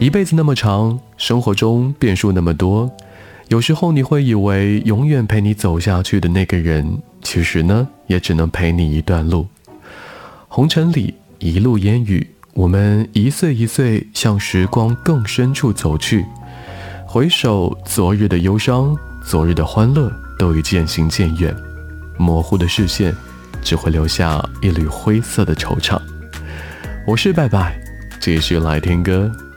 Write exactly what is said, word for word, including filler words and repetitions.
一辈子那么长，生活中变数那么多，有时候你会以为永远陪你走下去的那个人，其实呢，也只能陪你一段路。红尘里一路烟雨，我们一岁一岁向时光更深处走去，回首昨日的忧伤，昨日的欢乐都已渐行渐远，模糊的视线只会留下一缕灰色的惆怅。我是拜拜，继续来听歌。